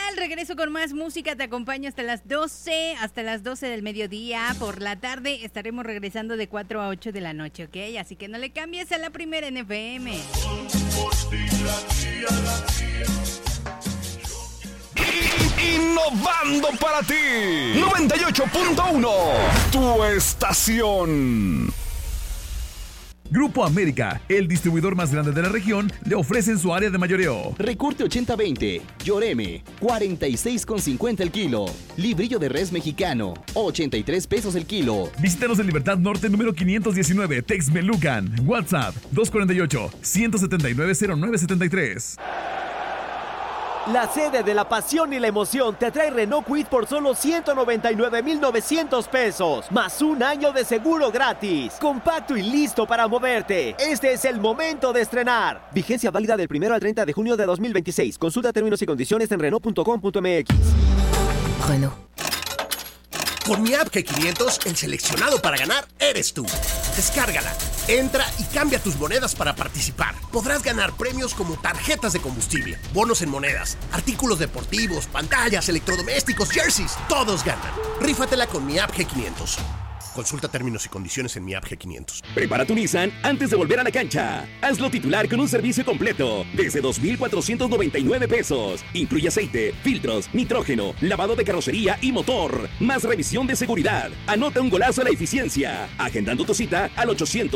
tal? Regreso con más música, te acompaño hasta las 12 del mediodía. Por la tarde estaremos regresando de 4 a 8 de la noche, ¿ok? Así que no le cambies a la primera en FM. Innovando para ti, 98.1, tu estación. Grupo América, el distribuidor más grande de la región, le ofrece en su área de mayoreo. Recorte 80-20, Lloreme, 46,50 el kilo. Librillo de res mexicano, 83 pesos el kilo. Visítanos en Libertad Norte número 519, Texmelucan. WhatsApp, 248-179-0973. La sede de la pasión y la emoción te trae Renault Kwid por solo 199,900 pesos, más un año de seguro gratis. Compacto y listo para moverte. Este es el momento de estrenar. Vigencia válida del 1 al 30 de junio de 2026. Consulta términos y condiciones en Renault.com.mx. Renault. Con mi app G500, el seleccionado para ganar eres tú. Descárgala, entra y cambia tus monedas para participar. Podrás ganar premios como tarjetas de combustible, bonos en monedas, artículos deportivos, pantallas, electrodomésticos, jerseys. Todos ganan. Rífatela con mi app G500. Consulta términos y condiciones en mi app G500. Prepara tu Nissan antes de volver a la cancha. Hazlo titular con un servicio completo desde 2,499 pesos. Incluye aceite, filtros, nitrógeno, lavado de carrocería y motor. Más revisión de seguridad. Anota un golazo a la eficiencia. Agendando tu cita al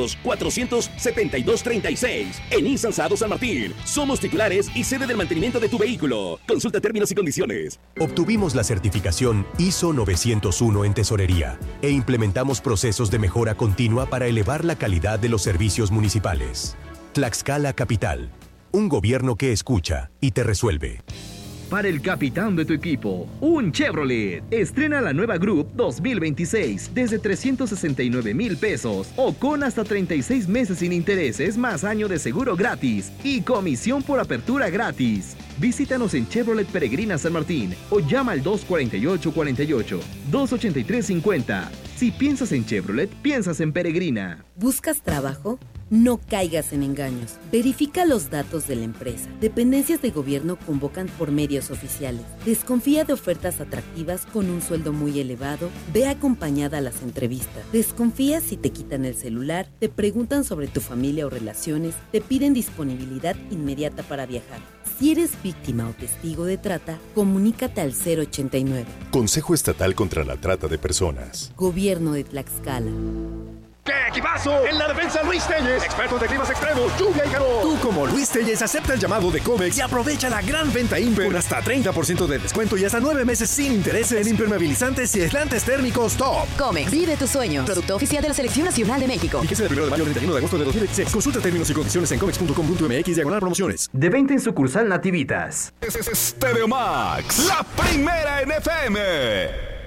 800-472-36. En Nissan Sado San Martín. Somos titulares y sede del mantenimiento de tu vehículo. Consulta términos y condiciones. Obtuvimos la certificación ISO 901 en tesorería e implementamos procesos de mejora continua para elevar la calidad de los servicios municipales. Tlaxcala Capital, un gobierno que escucha y te resuelve. Para el capitán de tu equipo, un Chevrolet. Estrena la nueva Group 2026 desde 369,000 pesos o con hasta 36 meses sin intereses más año de seguro gratis y comisión por apertura gratis. Visítanos en Chevrolet Peregrina San Martín o llama al 248-48, 283-50. Si piensas en Chevrolet, piensas en Peregrina. ¿Buscas trabajo? No caigas en engaños. Verifica los datos de la empresa. Dependencias de gobierno convocan por medios oficiales. Desconfía de ofertas atractivas con un sueldo muy elevado. Ve acompañada a las entrevistas. Desconfía si te quitan el celular, te preguntan sobre tu familia o relaciones, te piden disponibilidad inmediata para viajar. Si eres víctima o testigo de trata, comunícate al 089. Consejo Estatal contra la Trata de Personas. Gobierno de Tlaxcala. ¡Qué equipazo! En la defensa Luis Telles, expertos de climas extremos, lluvia y calor. Tú como Luis Telles acepta el llamado de Comex y aprovecha la gran venta Imper con hasta 30% de descuento y hasta 9 meses sin intereses en impermeabilizantes y aislantes térmicos top. Comex, vive tus sueños. Producto oficial de la Selección Nacional de México. Vigencia del 1 de mayo al 31 de agosto de 2026. Consulta términos y condiciones en comex.com.mx/promociones. De venta en sucursal Nativitas. Stereo Max, la primera en FM.